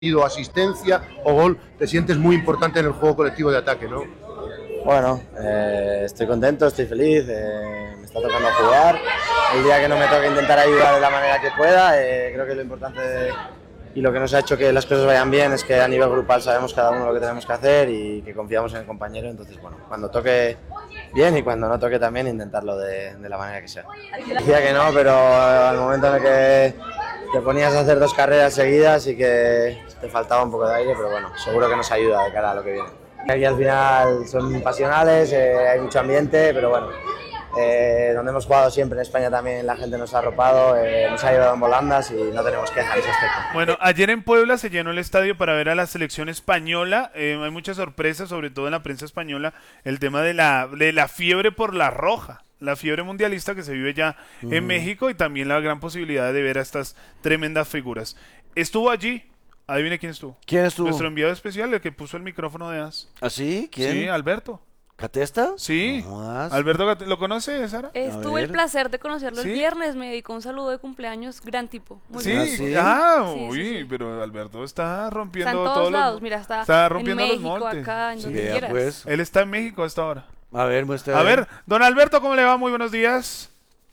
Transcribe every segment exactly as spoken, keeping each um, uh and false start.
asistencia o gol, te sientes muy importante en el juego colectivo de ataque, ¿no? Bueno, eh, estoy contento, estoy feliz, eh, me está tocando jugar. El día que no me toque intentar ayudar de la manera que pueda, eh, creo que lo importante de, y lo que nos ha hecho que las cosas vayan bien es que a nivel grupal sabemos cada uno lo que tenemos que hacer y que confiamos en el compañero. Entonces, bueno, cuando toque bien y cuando no toque también intentarlo de, de la manera que sea. Decía que no, pero al momento en el que te ponías a hacer dos carreras seguidas y que te faltaba un poco de aire, pero bueno, seguro que nos ayuda de cara a lo que viene. Aquí al final son pasionales, eh, hay mucho ambiente, pero bueno, eh, donde hemos jugado siempre en España también la gente nos ha arropado, eh, nos ha llevado en volandas y no tenemos quejas en ese aspecto. Bueno, ayer en Puebla se llenó el estadio para ver a la selección española, eh, hay muchas sorpresas, sobre todo en la prensa española, el tema de la, de la fiebre por la roja. La fiebre mundialista que se vive ya uh-huh. en México y también la gran posibilidad de ver a estas tremendas figuras. Estuvo allí, adivine quién estuvo. ¿Quién estuvo? Nuestro enviado especial, el que puso el micrófono de As. ¿Ah, sí? ¿Quién? Sí, Alberto. ¿Catesta? Sí. No, Alberto, ¿lo conoce, Sara? Estuve el placer de conocerlo ¿Sí? el viernes, me dedicó un saludo de cumpleaños, gran tipo. Muy sí, bien. sí, ah, sí, uy, sí, sí. Pero Alberto está rompiendo está en todos, todos lados, los, mira, está, está rompiendo en México, los moldes. acá, en Sí, donde ya, quieras. pues. Él está en México hasta ahora. A ver, muestra. A ver, don Alberto, ¿cómo le va? Muy buenos días.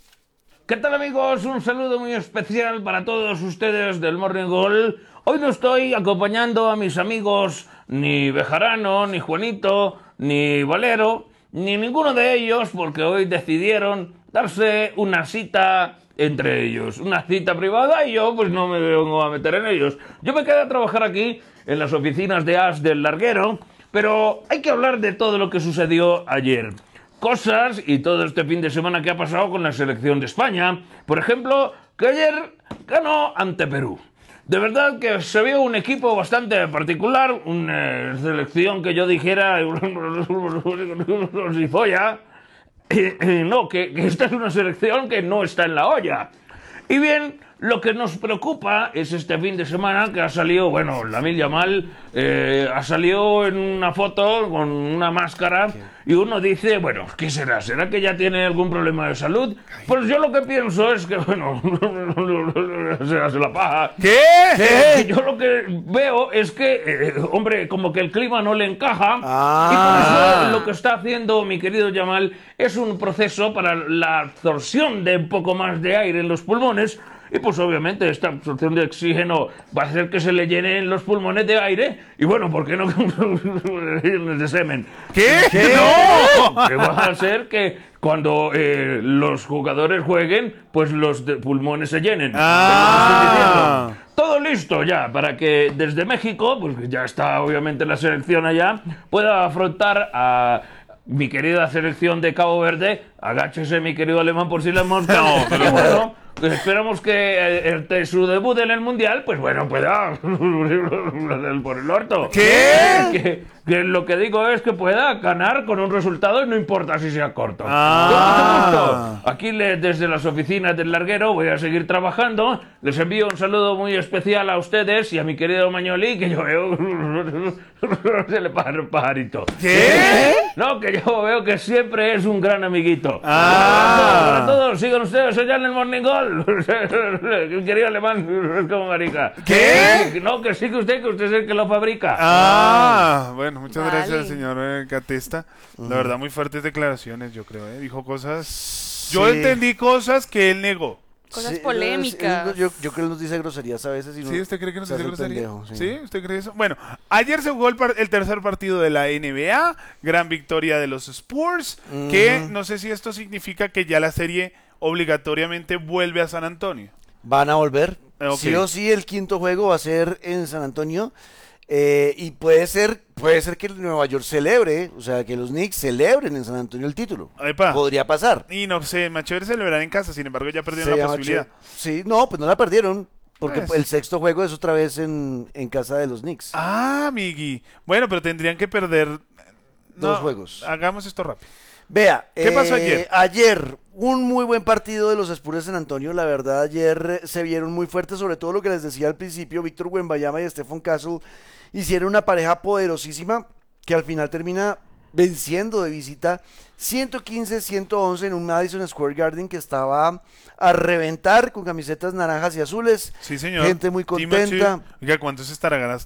¿Qué tal, amigos? Un saludo muy especial para todos ustedes del Morning Goal. Hoy no estoy acompañando a mis amigos ni Bejarano, ni Juanito, ni Valero, ni ninguno de ellos, porque hoy decidieron darse una cita entre ellos, una cita privada, y yo pues no me vengo a meter en ellos. Yo me quedé a trabajar aquí en las oficinas de As del Larguero, pero hay que hablar de todo lo que sucedió ayer. Cosas y todo este fin de semana que ha pasado con la selección de España. Por ejemplo, que ayer ganó ante Perú. De verdad que se vio un equipo bastante particular, una selección que yo dijera si folla. No, que, que esta es una selección que no está en la olla. Y bien, lo que nos preocupa es este fin de semana que ha salido, bueno, Lamine Yamal eh, ha salido en una foto con una máscara y uno dice, bueno, ¿qué será? ¿Será que ya tiene algún problema de salud? Pues yo lo que pienso es que, bueno, se hace la paja. ¿Qué? Eh, yo lo que veo es que, eh, hombre, como que el clima no le encaja Ah. y por eso lo que está haciendo mi querido Yamal es un proceso para la absorción de un poco más de aire en los pulmones. Y pues obviamente esta absorción de oxígeno va a hacer que se le llenen los pulmones de aire. Y bueno, ¿por qué no de semen? ¿Qué? ¿Qué? ¡No! Que va a hacer que cuando eh, los jugadores jueguen, pues los de pulmones se llenen. Ah. Todo listo ya para que desde México, pues ya está obviamente la selección allá, pueda afrontar a mi querida selección de Cabo Verde. Agáchese, mi querido alemán, por si la hemos... No, pero bueno... Pues esperamos que este, su debut en el Mundial, pues bueno, pueda por el orto. ¿Qué? Que, que lo que digo es que pueda ganar con un resultado y no importa si sea corto. Ah. Aquí le, desde las oficinas del Larguero voy a seguir trabajando. Les envío un saludo muy especial a ustedes y a mi querido Mañoli, que yo veo... se le para el pajarito. ¿Qué? No, que yo veo que siempre es un gran amiguito. Ah. Para todos, sigan ustedes allá en el Morning Goal. El querido alemán es como marica. ¿Qué? No, que sí que usted, que usted es el que lo fabrica. Ah, bueno, muchas Vale. gracias, señor eh, Catesta. La verdad, muy fuertes declaraciones, yo creo, ¿eh? Dijo cosas... Yo Sí. entendí cosas que él negó. Cosas Sí, polémicas. Yo, yo, yo creo que él nos dice groserías a veces. Y no, ¿Sí? ¿Usted cree que no se se hace hace el grosería? pendejo, sí. sí. ¿Usted cree eso? Bueno, ayer se jugó el, par- el tercer partido de la N B A, gran victoria de los Spurs, Ujú. que no sé si esto significa que ya la serie obligatoriamente vuelve a San Antonio. Van a volver. Eh, ok. Sí o sí, el quinto juego va a ser en San Antonio. Eh, y puede ser, puede ser que el Nueva York celebre, o sea, que los Knicks celebren en San Antonio el título. Epa. Podría pasar. Y no sé, más chévere celebrar en casa, sin embargo ya perdieron Se la llama posibilidad. Che- Sí, no, pues no la perdieron. Porque Pues. el sexto juego es otra vez en, en casa de los Knicks. Ah, Migui. Bueno, pero tendrían que perder... Dos No, juegos. Hagamos esto rápido. Vea, ¿Qué pasó eh, ayer? Ayer, un muy buen partido de los Spurs de San Antonio. La verdad, ayer eh, se vieron muy fuertes, sobre todo lo que les decía al principio, Víctor Wembanyama y Stephen Castle hicieron una pareja poderosísima que al final termina venciendo de visita ciento quince a ciento once en un Madison Square Garden que estaba a reventar con camisetas naranjas y azules. Sí, señor. Gente muy Team contenta. Achieve. Oiga, ¿cuánto se estará